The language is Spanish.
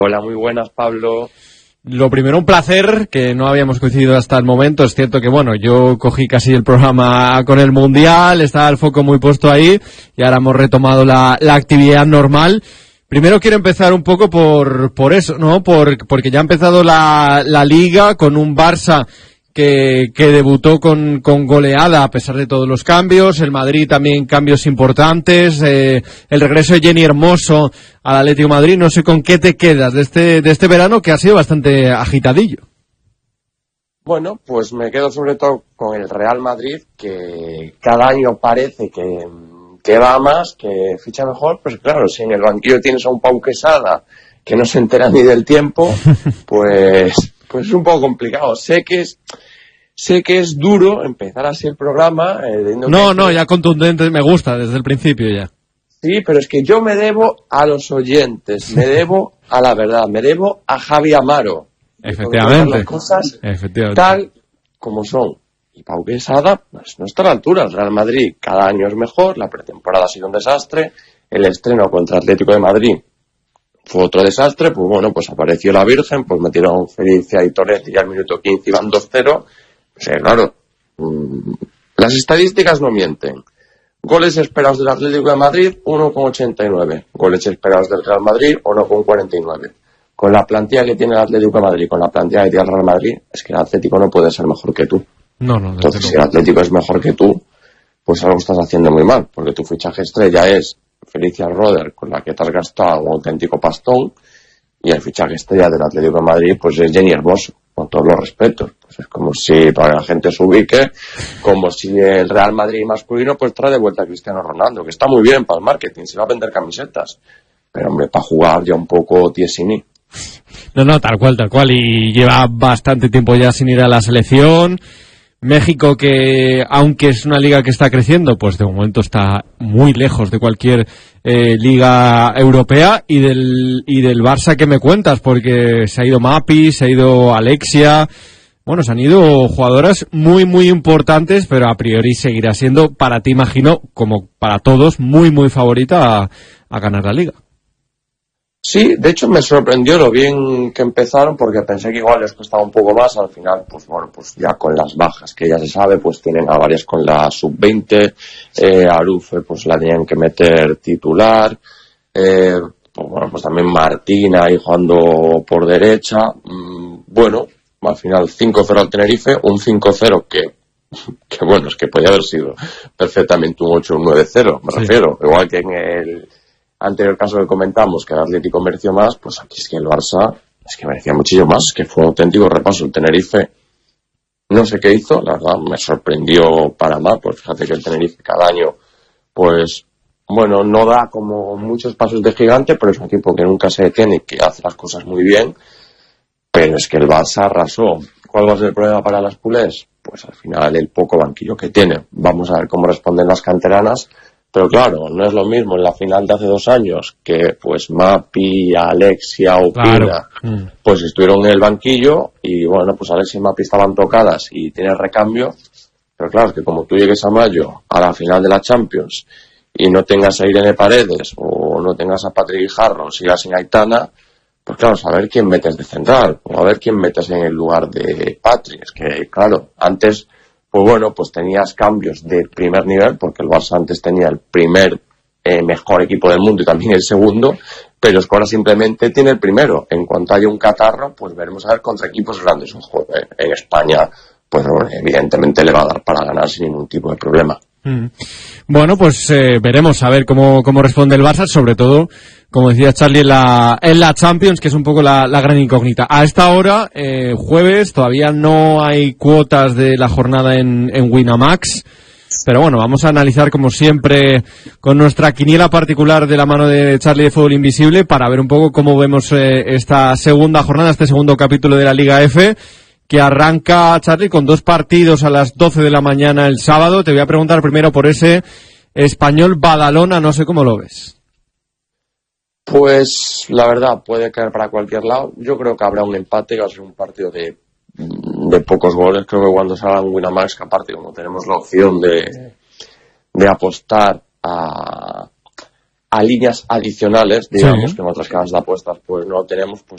Hola, muy buenas, Pablo. Lo primero, un placer, que no habíamos coincidido hasta el momento. Es cierto que, bueno, yo cogí casi el programa con el Mundial, estaba el foco muy puesto ahí, y ahora hemos retomado la actividad normal. Primero quiero empezar un poco por eso, ¿no? Porque ya ha empezado la Liga con un Barça que debutó con goleada a pesar de todos los cambios. El Madrid también cambios importantes. El regreso de Jenny Hermoso al Atlético de Madrid. No sé con qué te quedas de este verano que ha sido bastante agitadillo. Bueno, pues me quedo sobre todo con el Real Madrid, que cada año parece que va más, que ficha mejor. Pues claro, si en el banquillo tienes a un Pau Quesada que no se entera ni del tiempo, pues es un poco complicado. Sé que es duro empezar así el programa. Ya contundente, me gusta desde el principio ya. Sí, pero es que yo me debo a los oyentes, me debo a la verdad, me debo a Javi Amaro. Efectivamente. Las cosas tal como son. Y Pau Quesada, pues no está a la altura. El Real Madrid cada año es mejor, la pretemporada ha sido un desastre, el estreno contra Atlético de Madrid fue otro desastre. Pues bueno, pues apareció la Virgen, pues metieron Felicia y Toretti y al minuto 15 iban 2-0. Pues claro, las estadísticas no mienten. Goles esperados del Atlético de Madrid, 1,89. Goles esperados del Real Madrid, 1,49. Con la plantilla que tiene el Atlético de Madrid, con la plantilla que tiene el Real Madrid, es que el Atlético no puede ser mejor que tú. No. Entonces, si el Atlético es mejor que tú, pues algo estás haciendo muy mal, porque tu fichaje estrella es Felicia Roder, con la que te has gastado un auténtico pastón, y el fichaje estrella del Atlético de Madrid pues es Jenny Hermoso, con todos los respetos. Pues es como si, para que la gente se ubique, como si el Real Madrid masculino pues trae de vuelta a Cristiano Ronaldo, que está muy bien para el marketing, se va a vender camisetas, pero hombre, para jugar ya un poco tiesini. No, tal cual, y lleva bastante tiempo ya sin ir a la selección. México, que aunque es una liga que está creciendo, pues de momento está muy lejos de cualquier liga europea. Y del Barça, ¿qué me cuentas? Porque se ha ido Mapi, se ha ido Alexia. Bueno, se han ido jugadoras muy, muy importantes, pero a priori seguirá siendo, para ti imagino, como para todos, muy, muy favorita a ganar la liga. Sí, de hecho me sorprendió lo bien que empezaron, porque pensé que igual les costaba un poco más. Al final, pues bueno, pues ya con las bajas que ya se sabe, pues tienen a varias con la sub-20, Arufe pues la tenían que meter titular, pues bueno, pues también Martina ahí jugando por derecha. Bueno, al final 5-0 al Tenerife, un 5-0 que bueno, es que podía haber sido perfectamente un 8 o un 9-0, me refiero, igual que en el anterior caso que comentamos, que el Atlético mereció más, pues aquí es que el Barça es que merecía muchísimo más, que fue un auténtico repaso. El Tenerife no sé qué hizo, la verdad me sorprendió para mal, pues fíjate que el Tenerife cada año, pues bueno, no da como muchos pasos de gigante, pero es un equipo que nunca se detiene y que hace las cosas muy bien. Pero es que el Barça arrasó. ¿Cuál va a ser el problema para las culés? Pues al final el poco banquillo que tiene. Vamos a ver cómo responden las canteranas. Pero claro, no es lo mismo en la final de hace 2 años que pues Mapi, Alexia o Pina pues estuvieron en el banquillo y bueno, pues Alexia y Mapi estaban tocadas y tienes recambio. Pero claro, es que como tú llegues a mayo a la final de la Champions y no tengas a Irene Paredes o no tengas a Patrick Guijarro o sigas sin Aitana, pues claro, saber quién metes de central o a ver quién metes en el lugar de Patrick. Es que claro, antes pues bueno, pues tenías cambios de primer nivel, porque el Barça antes tenía el primer mejor equipo del mundo y también el segundo, pero es que ahora simplemente tiene el primero. En cuanto haya un catarro, pues veremos a ver contra equipos grandes. En España, pues evidentemente le va a dar para ganar sin ningún tipo de problema. Bueno, pues veremos a ver cómo responde el Barça, sobre todo, como decía Charlie, en la Champions, que es un poco la gran incógnita. A esta hora, jueves, todavía no hay cuotas de la jornada en Winamax, pero bueno, vamos a analizar como siempre con nuestra quiniela particular de la mano de Charlie de Fútbol Invisible para ver un poco cómo vemos esta segunda jornada, este segundo capítulo de la Liga F, que arranca, Charlie, con 2 partidos a las 12 de la mañana el sábado. Te voy a preguntar primero por ese Español-Badalona, no sé cómo lo ves. Pues la verdad, puede caer para cualquier lado. Yo creo que habrá un empate, que va a ser un partido de pocos goles. Creo que cuando salga un Winamax, que aparte como tenemos la opción de apostar a líneas adicionales, digamos, que en otras casas de apuestas pues no lo tenemos, pues